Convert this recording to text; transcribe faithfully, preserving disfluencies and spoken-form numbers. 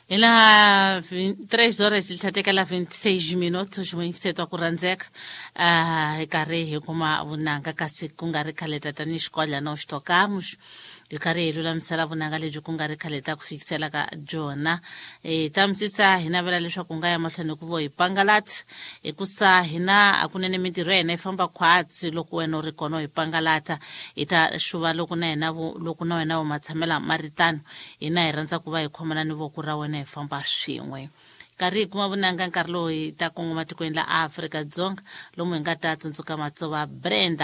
Ela três horas ele tateka la vinte-seis minutos mwingisetwa kuranzeka ah ikari hikuma vunanga kasi kungari khaleta tani xikola no xitokamos ikari lula msala vunanga lebyi kungari khaleta kufikisela ka jona eh tamsisa hina vela leswaku nga ya mahlweni ku vo hi pangalati ekusa hina akunene mitirho yena ifamba khwatsi loko wena uri kono hi pangalata ita shuva loko na yena loko na wena u matsamela maritano hina hi rhandza ku va hi khomana ni vo ku ra wena hi famba swin'we kari kuma vunanga nkarhi lowu hi ta kongoma tikweni la Afrika-Dzonga lomu hi nga ta tsundzuka Matsova Brenda